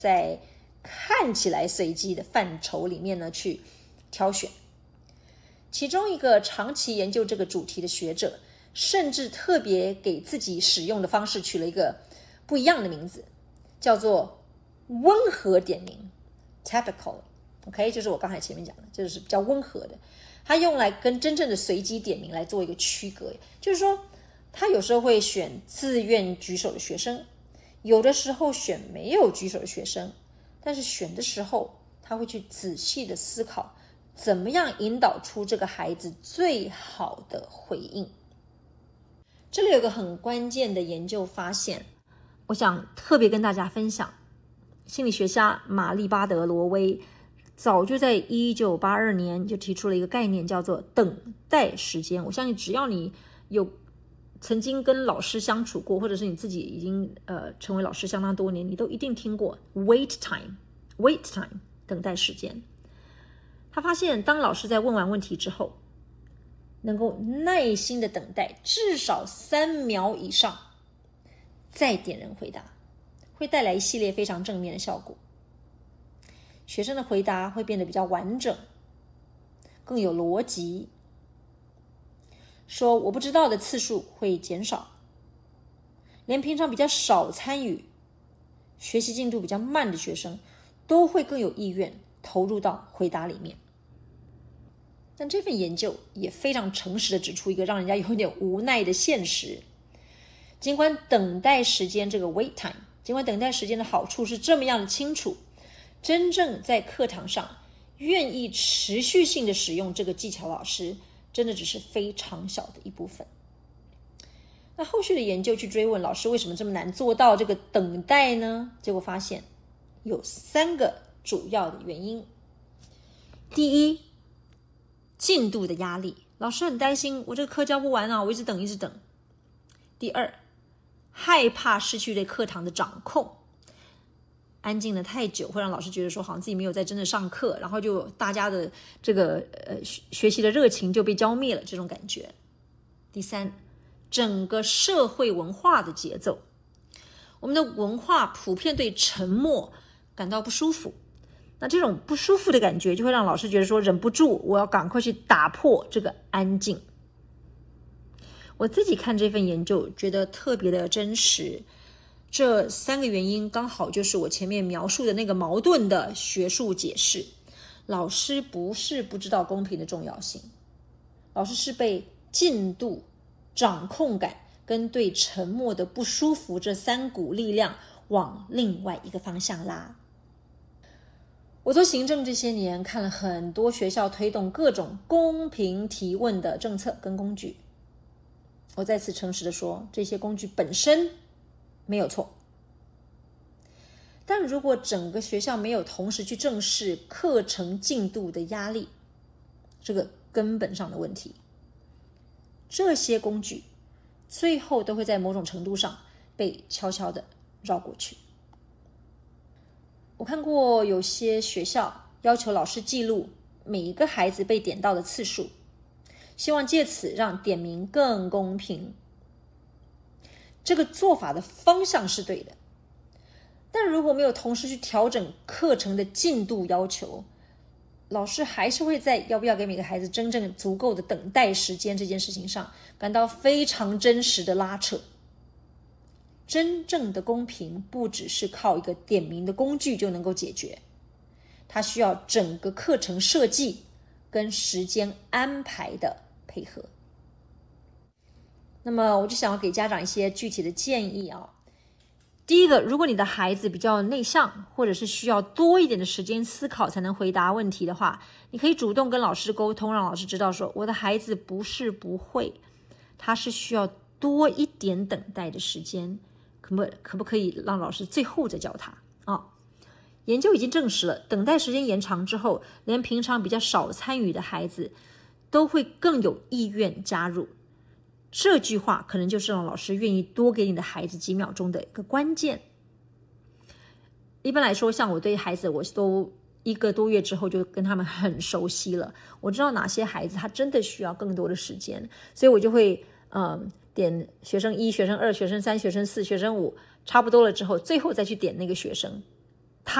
在看起来随机的范畴里面呢去挑选。其中一个长期研究这个主题的学者，甚至特别给自己使用的方式取了一个不一样的名字，叫做温和点名 typical。 OK， 就是我刚才前面讲的，就是比较温和的，他用来跟真正的随机点名来做一个区隔。就是说他有时候会选自愿举手的学生，有的时候选没有举手的学生，但是选的时候他会去仔细的思考怎么样引导出这个孩子最好的回应。这里有个很关键的研究发现，我想特别跟大家分享。心理学家玛丽巴德罗威早就在1982年就提出了一个概念，叫做等待时间。我相信只要你有曾经跟老师相处过，或者是你自己已经成为老师相当多年，你都一定听过 wait time 等待时间。他发现当老师在问完问题之后，能够耐心的等待至少3秒以上，再点人回答，会带来一系列非常正面的效果。学生的回答会变得比较完整，更有逻辑，说我不知道的次数会减少，连平常比较少参与、学习进度比较慢的学生都会更有意愿投入到回答里面。但这份研究也非常诚实的指出一个让人家有点无奈的现实，尽管等待时间这个 wait time， 尽管等待时间的好处是这么样的清楚，真正在课堂上愿意持续性的使用这个技巧老师真的只是非常小的一部分。那后续的研究去追问老师为什么这么难做到这个等待呢？结果发现有3个主要的原因。第一，进度的压力，老师很担心我这个课教不完啊，我一直等。第二，害怕失去对课堂的掌控，安静的太久会让老师觉得说好像自己没有在真的上课，然后就大家的这个学习的热情就被浇灭了，这种感觉。第三，整个社会文化的节奏，我们的文化普遍对沉默感到不舒服，那这种不舒服的感觉就会让老师觉得说忍不住我要赶快去打破这个安静。我自己看这份研究觉得特别的真实，这3个原因刚好就是我前面描述的那个矛盾的学术解释。老师不是不知道公平的重要性，老师是被进度、掌控感跟对沉默的不舒服这3股力量往另外一个方向拉。我做行政这些年，看了很多学校推动各种公平提问的政策跟工具。我再次诚实的说，这些工具本身没有错，但如果整个学校没有同时去正视课程进度的压力，这个根本上的问题，这些工具最后都会在某种程度上被悄悄的绕过去。我看过有些学校要求老师记录每一个孩子被点到的次数，希望借此让点名更公平。这个做法的方向是对的，但如果没有同时去调整课程的进度要求，老师还是会在要不要给每个孩子真正足够的等待时间这件事情上感到非常真实的拉扯。真正的公平不只是靠一个点名的工具就能够解决，它需要整个课程设计跟时间安排的配合。那么我就想要给家长一些具体的建议啊。第一个，如果你的孩子比较内向，或者是需要多一点的时间思考才能回答问题的话，你可以主动跟老师沟通，让老师知道说我的孩子不是不会，他是需要多一点等待的时间，可不可以让老师最后再教他啊？研究已经证实了，等待时间延长之后，连平常比较少参与的孩子都会更有意愿加入。这句话可能就是让老师愿意多给你的孩子几秒钟的一个关键。一般来说，像我对孩子，我都1个多月之后就跟他们很熟悉了，我知道哪些孩子他真的需要更多的时间，所以我就会点学生1、学生2、学生3、学生4、学生5，差不多了之后，最后再去点那个学生。